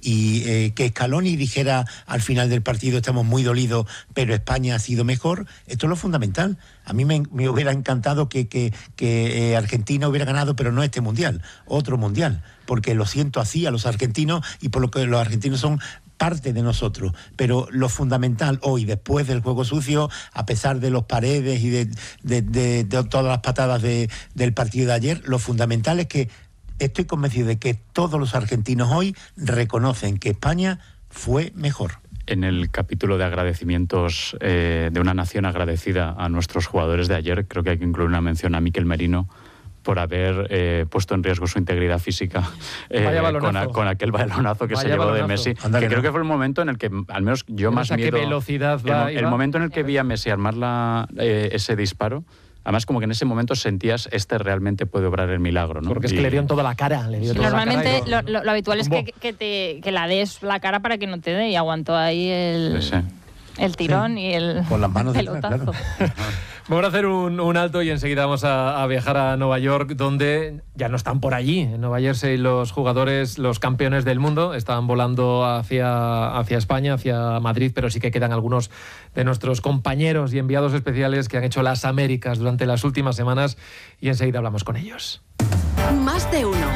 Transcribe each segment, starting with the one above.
que Scaloni dijera al final del partido estamos muy dolidos, pero España ha sido mejor, esto es lo fundamental. A mí me hubiera encantado que Argentina hubiera ganado, pero no este mundial, otro mundial, porque lo siento así a los argentinos y por lo que los argentinos son parte de nosotros, pero lo fundamental hoy, después del juego sucio, a pesar de los Paredes y de todas las patadas del partido de ayer, lo fundamental es que estoy convencido de que todos los argentinos hoy reconocen que España fue mejor. En el capítulo de agradecimientos de una nación agradecida a nuestros jugadores de ayer, creo que hay que incluir una mención a Mikel Merino por haber puesto en riesgo su integridad física con aquel balonazo que se llevó de Messi. Que creo que fue el momento en el que, al menos yo más miedo... ¿Qué velocidad el momento en el que vi a Messi armar ese disparo, además como que en ese momento sentías, realmente puede obrar el milagro, ¿no? Porque es que le dio en toda la cara. Normalmente lo habitual es que la des la cara para que no te dé, y aguantó ahí el tirón y el con las manos pelotazo. Claro. Vamos a hacer un alto y enseguida vamos a viajar a Nueva York, donde ya no están por allí. En Nueva Jersey los jugadores, los campeones del mundo, están volando hacia España, hacia Madrid, pero sí que quedan algunos de nuestros compañeros y enviados especiales que han hecho las Américas durante las últimas semanas, y enseguida hablamos con ellos. Más de uno.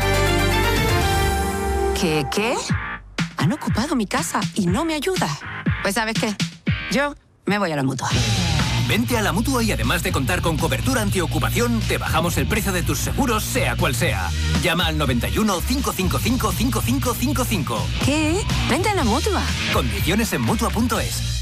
¿Qué? Han ocupado mi casa y no me ayuda. Pues ¿sabes qué? Yo me voy a la Mutua. Vente a la Mutua y además de contar con cobertura antiocupación, te bajamos el precio de tus seguros, sea cual sea. Llama al 91 555 5555. ¿Qué? Vente a la Mutua. Condiciones en Mutua.es.